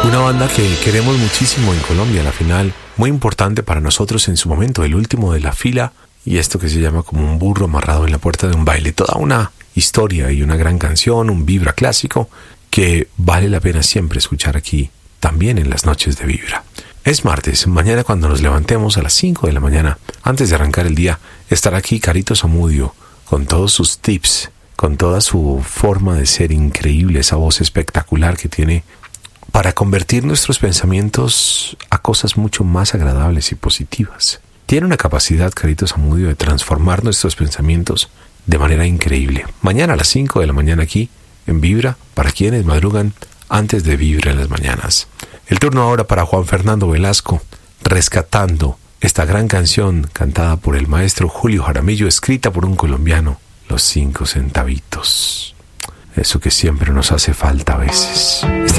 Una banda que queremos muchísimo en Colombia, la final, muy importante para nosotros en su momento, el último de la fila, y esto que se llama como un burro amarrado en la puerta de un baile, toda una historia y una gran canción, un Vibra clásico, que vale la pena siempre escuchar aquí, también en las noches de Vibra. Es martes, mañana cuando nos levantemos a las 5 de la mañana, antes de arrancar el día, estará aquí Carito Zamudio, con todos sus tips, con toda su forma de ser increíble, esa voz espectacular que tiene, para convertir nuestros pensamientos a cosas mucho más agradables y positivas. Tiene una capacidad, Carito Zamudio, de transformar nuestros pensamientos de manera increíble. Mañana a las 5 de la mañana aquí, en Vibra, para quienes madrugan antes de Vibra en las mañanas. El turno ahora para Juan Fernando Velasco, rescatando esta gran canción cantada por el maestro Julio Jaramillo, escrita por un colombiano, Los 5 centavitos. Eso que siempre nos hace falta a veces.